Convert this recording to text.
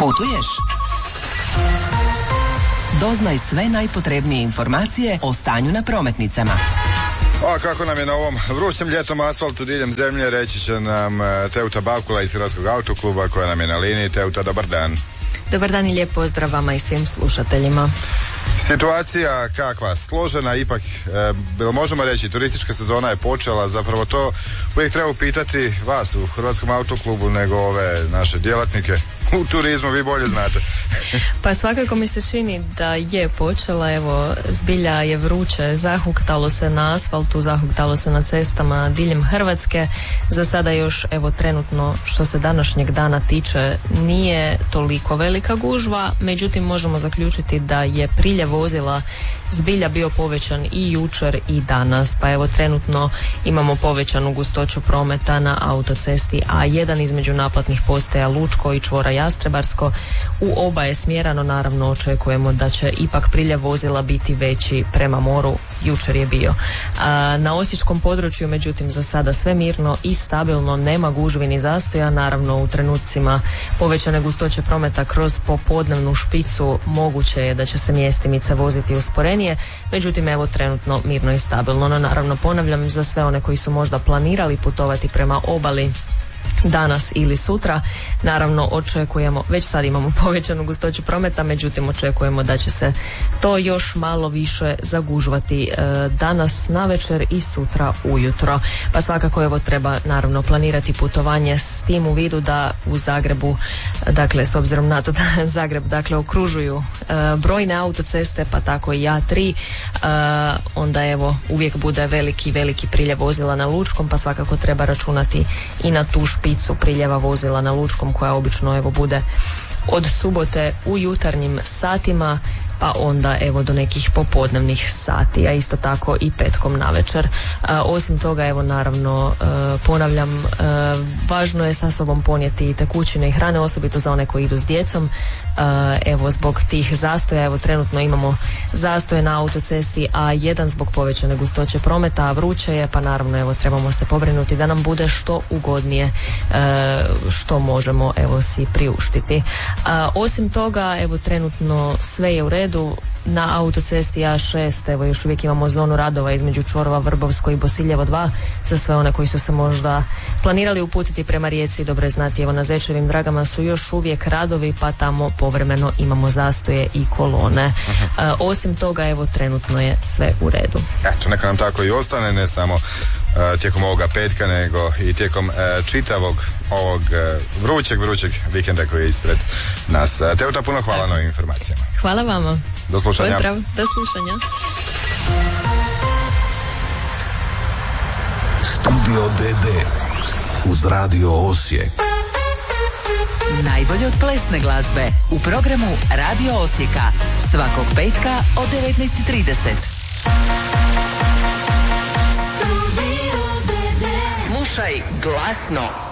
Putuješ? Doznaj sve najpotrebnije informacije o stanju na prometnicama. A kako nam je na ovom vrućem ljetnom asfaltu diljem zemlje, reći će nam Teuta Bakula iz Hrvatskog autokluba koja nam je na liniji. Teuta, dobar dan. Dobar dan i lijep pozdrav vama i svim slušateljima. Situacija kakva? Složena, ipak, možemo reći, turistička sezona je počela, zapravo to uvijek treba upitati vas u Hrvatskom autoklubu nego ove naše djelatnike u turizmu, vi bolje znate. Pa svakako mi se čini da je počela, evo, zbilja je vruće, zahuktalo se na asfaltu, zahuktalo se na cestama diljem Hrvatske. Za sada još, evo, trenutno što se današnjeg dana tiče nije toliko velika gužva, međutim možemo zaključiti da je priljev vozila zbilja bio povećan i jučer i danas, pa evo trenutno imamo povećanu gustoću prometa na autocesti A1 između naplatnih postaja Lučko i čvora Jastrebarsko. U oba je smjerano, naravno očekujemo da će ipak priljev vozila biti veći prema moru, jučer je bio. Na osječkom području međutim za sada sve mirno i stabilno, nema gužvi ni zastoja, naravno u trenucima povećane gustoće prometa kroz popodnevnu špicu moguće je da će se mjestimice voziti usporenije, međutim evo trenutno mirno i stabilno. No naravno ponavljam, za sve one koji su možda planirali putovati prema obali danas ili sutra, naravno očekujemo, već sad imamo povećanu gustoću prometa, međutim očekujemo da će se to još malo više zagužvati danas navečer i sutra ujutro. Pa svakako evo treba naravno planirati putovanje s tim u vidu da u Zagrebu, dakle s obzirom na to da Zagreb dakle okružuju brojne autoceste, pa tako i A3, onda evo uvijek bude veliki priljev vozila na Lučkom, pa svakako treba računati i na tu špicu priljeva vozila na Lučkom koja obično evo bude od subote u jutarnjim satima pa onda evo do nekih popodnevnih sati, a isto tako i petkom navečer. Osim toga evo naravno ponavljam, važno je sa sobom ponijeti i tekućine i hrane, osobito za one koji idu s djecom. Evo zbog tih zastoja, evo trenutno imamo zastoje na autocesti A1 zbog povećane gustoće prometa, a vruće je, pa naravno evo trebamo se pobrinuti da nam bude što ugodnije, što možemo evo si priuštiti. Osim toga evo trenutno sve je u redu. Na autocesti A6 evo još uvijek imamo zonu radova između čvorova Vrbovsko i Bosiljevo 2 za sve one koji su se možda planirali uputiti prema Rijeci. Dobro je znati, evo na Zečevim Dragama su još uvijek radovi, pa tamo povremeno imamo zastoje i kolone. Osim toga evo trenutno je sve u redu. Eto, neka nam tako i ostane, ne samo tijekom ovoga petka, nego i tijekom čitavog ovog vrućeg vikenda koji je ispred nas. Teuta, puno hvala na ovim informacijama. Hvala vama. Do slušanja. Pozdrav, do slušanja. Studio DD uz Radio Osijek. Najbolje od plesne glazbe u programu Radio Osijeka svakog petka od 19:30. Slušaj glasno.